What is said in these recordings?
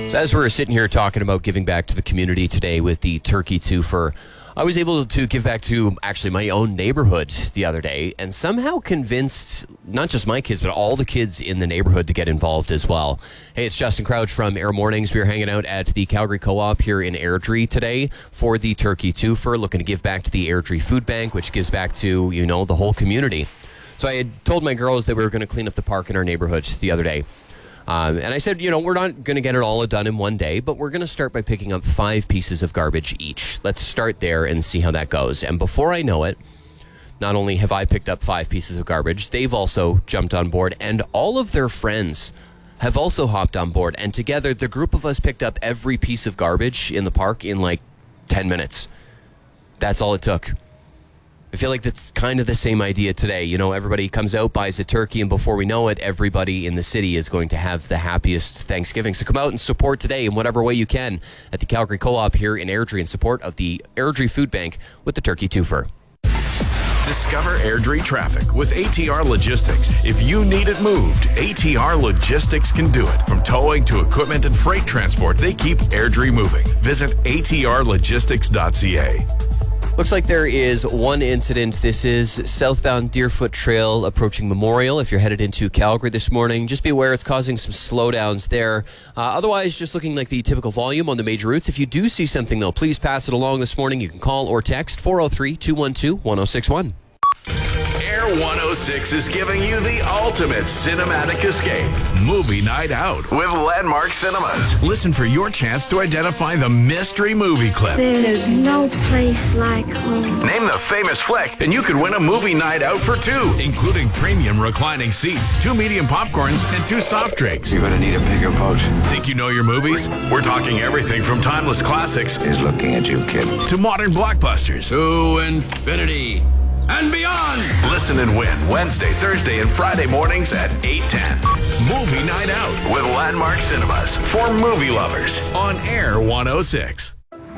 So as we're sitting here talking about giving back to the community today with the Turkey Twofer, I was able to give back to actually my own neighborhood the other day and somehow convinced not just my kids, but all the kids in the neighborhood to get involved as well. Hey, it's Justin Crouch from Air Mornings. We are hanging out at the Calgary Co-op here in Airdrie today for the Turkey Twofer, looking to give back to the Airdrie Food Bank, which gives back to, the whole community. So I had told my girls that we were going to clean up the park in our neighborhood the other day. And I said, we're not going to get it all done in one day, but we're going to start by picking up 5 pieces of garbage each. Let's start there and see how that goes. And before I know it, not only have I picked up 5 pieces of garbage, they've also jumped on board, and all of their friends have also hopped on board. And together, the group of us picked up every piece of garbage in the park in like 10 minutes. That's all it took. I feel like that's kind of the same idea today. Everybody comes out, buys a turkey, and before we know it, everybody in the city is going to have the happiest Thanksgiving. So come out and support today in whatever way you can at the Calgary Co-op here in Airdrie in support of the Airdrie Food Bank with the Turkey Twofer. Discover Airdrie traffic with ATR Logistics. If you need it moved, ATR Logistics can do it. From towing to equipment and freight transport, they keep Airdrie moving. Visit atrlogistics.ca. Looks like there is one incident. This is southbound Deerfoot Trail approaching Memorial. If you're headed into Calgary this morning, just be aware it's causing some slowdowns there. Otherwise, just looking like the typical volume on the major routes. If you do see something, though, please pass it along this morning. You can call or text 403-212-1061. Air 106 is giving you the ultimate cinematic escape. Movie night out with Landmark Cinemas. Listen for your chance to identify the mystery movie clip. There's no place like home. Name the famous flick, and you could win a movie night out for 2, including premium reclining seats, 2 medium popcorns, and 2 soft drinks. You're gonna need a bigger boat. Think you know your movies? We're talking everything from timeless classics He's looking at you, kid. to modern blockbusters. To infinity and beyond. Listen and win Wednesday, Thursday, and Friday mornings at 8:10. Movie Night Out with Landmark Cinemas for movie lovers on Air 106.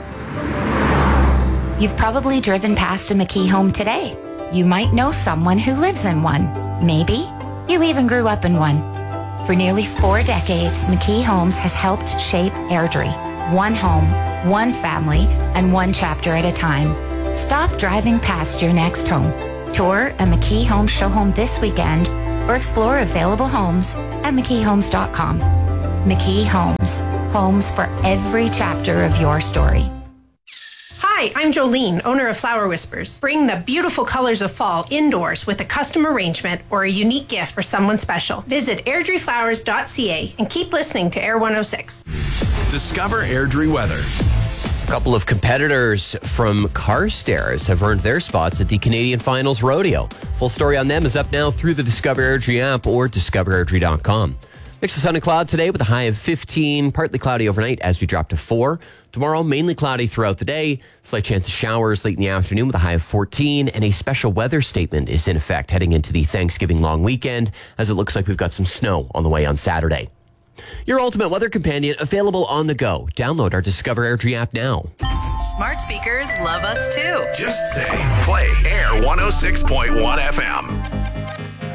You've probably driven past a McKee home today. You might know someone who lives in one. Maybe you even grew up in one. For nearly 4 decades, McKee Homes has helped shape Airdrie. One home, one family, and one chapter at a time. Stop driving past your next home. Tour a McKee Homes show home this weekend or explore available homes at McKeeHomes.com. McKee Homes. Homes for every chapter of your story. Hi, I'm Jolene, owner of Flower Whispers. Bring the beautiful colors of fall indoors with a custom arrangement or a unique gift for someone special. Visit airdrieflowers.ca and keep listening to Air 106. Discover Airdrie weather. A couple of competitors from Carstairs have earned their spots at the Canadian Finals Rodeo. Full story on them is up now through the Discover Airdrie app or discoverairdrie.com. Mix of sun and cloud today with a high of 15. Partly cloudy overnight as we drop to 4. Tomorrow, mainly cloudy throughout the day. Slight chance of showers late in the afternoon with a high of 14. And a special weather statement is in effect heading into the Thanksgiving long weekend, as it looks like we've got some snow on the way on Saturday. Your ultimate weather companion available on the go. Download our Discover Airdrie app now. Smart speakers love us too. Just say, play Air 106.1 FM.